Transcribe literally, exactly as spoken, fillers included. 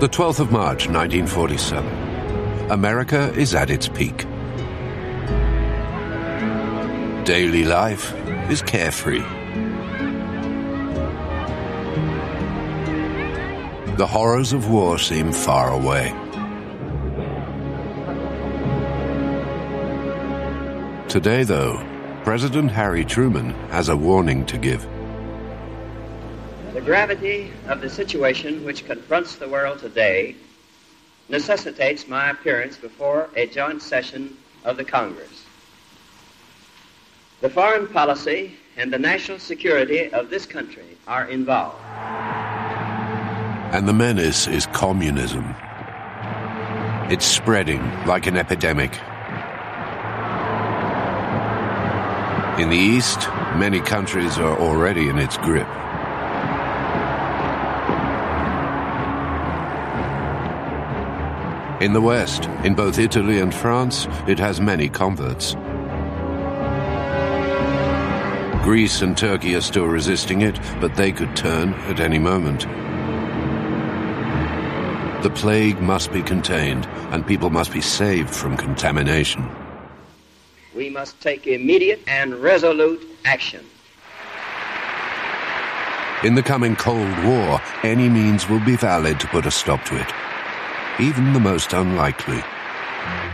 The twelfth of March, nineteen forty-seven. America is at its peak. Daily life is carefree. The horrors of war seem far away. Today, though, President Harry Truman has a warning to give. The gravity of the situation which confronts the world today necessitates my appearance before a joint session of the Congress. The foreign policy and the national security of this country are involved. And the menace is communism. It's spreading like an epidemic. In the East, many countries are already in its grip. In the West, in both Italy and France, it has many converts. Greece and Turkey are still resisting it, but they could turn at any moment. The plague must be contained, and people must be saved from contamination. We must take immediate and resolute action. In the coming Cold War, any means will be valid to put a stop to it, even the most unlikely.